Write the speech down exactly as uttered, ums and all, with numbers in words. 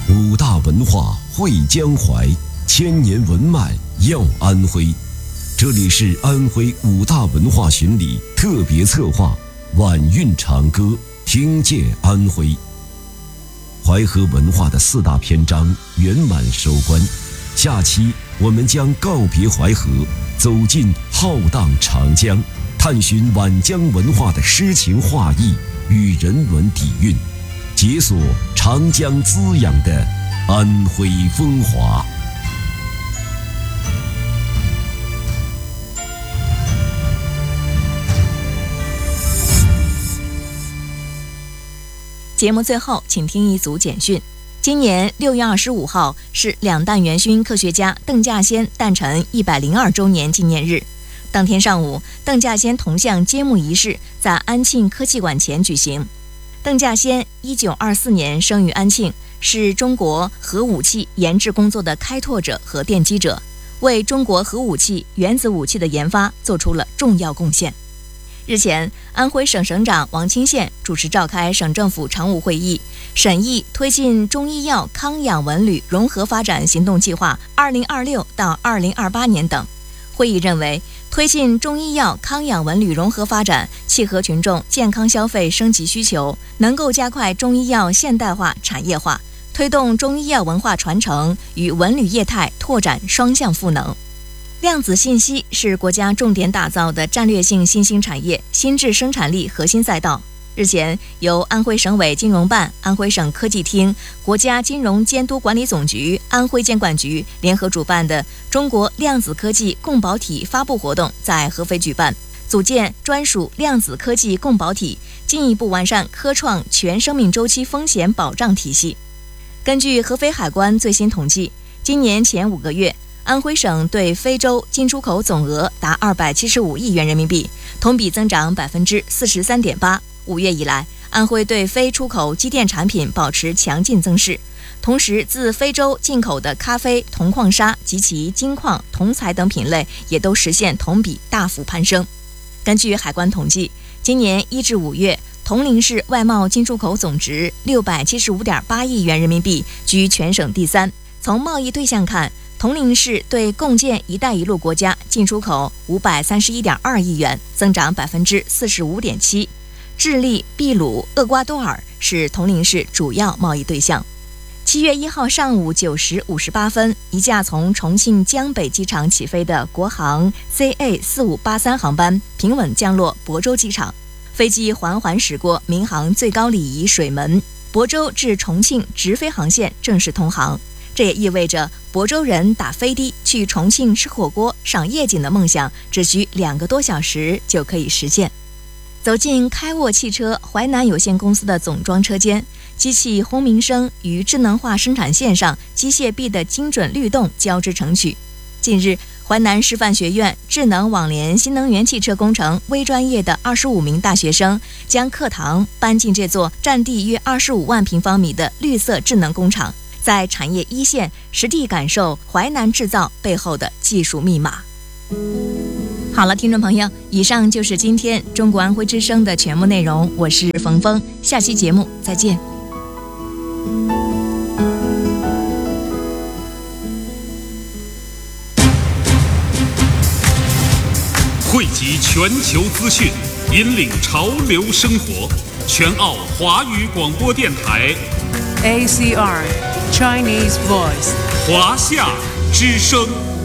五大文化汇江淮，千年文脉耀安徽。这里是安徽五大文化巡礼特别策划《晚韵长歌》，听见安徽。淮河文化的四大篇章圆满收官，下期我们将告别淮河，走进浩荡长江，探寻皖江文化的诗情画意与人文底蕴，解锁长江滋养的安徽风华。 节目最后，请听一组简讯。今年六月二十五号是两弹元勋科学家邓稼先诞辰一百零二周年纪念日。当天上午，邓稼先铜像揭幕仪式在安庆科技馆前举行。邓稼先一九二四年生于安庆，是中国核武器研制工作的开拓者和奠基者，为中国核武器、原子武器的研发做出了重要贡献。日前，安徽省省长王清县主持召开省政府常务会议，审议推进中医药康养文旅融合发展行动计划二零二六到二零二八年等。会议认为，推进中医药康养文旅融合发展，契合群众健康消费升级需求，能够加快中医药现代化产业化，推动中医药文化传承与文旅业态拓展双向赋能。量子信息是国家重点打造的战略性新兴产业、新质生产力核心赛道。日前，由安徽省委金融办、安徽省科技厅、国家金融监督管理总局、安徽监管局联合主办的中国量子科技共保体发布活动在合肥举办，组建专属量子科技共保体，进一步完善科创全生命周期风险保障体系。根据合肥海关最新统计，今年前五个月，安徽省对非洲进出口总额达二百七十五亿元人民币，同比增长百分之四十三点八。五月以来，安徽对非出口机电产品保持强劲增势，同时自非洲进口的咖啡、铜矿砂及其金矿、铜材等品类也都实现同比大幅攀升。根据海关统计，今年一至五月，铜陵市外贸进出口总值六百七十五点八亿元人民币，居全省第三。从贸易对象看，铜陵市对共建“一带一路”国家进出口五百三十一点二亿元，增长百分之四十五点七。智利、秘鲁、厄瓜多尔是铜陵市主要贸易对象。七月一号上午九时五十八分，一架从重庆江北机场起飞的国航 C A 四五八三航班平稳降落亳州机场，飞机缓缓驶过民航最高礼仪水门，亳州至重庆直飞航线正式通航。这也意味着亳州人打飞的去重庆吃火锅、赏夜景的梦想，只需两个多小时就可以实现。走进开沃汽车淮南有限公司的总装车间，机器轰鸣声与智能化生产线上机械臂的精准律动交织成曲。近日，淮南师范学院智能网联新能源汽车工程微专业的二十五名大学生，将课堂搬进这座占地约二十五万平方米的绿色智能工厂，在产业一线实地感受淮南制造背后的技术密码。好了，听众朋友，以上就是今天中国安徽之声的全部内容，我是冯峰，下期节目再见。 汇集全球资讯，引领潮流生活，全澳华语广播电台 A C R Chinese Voice 华夏之声。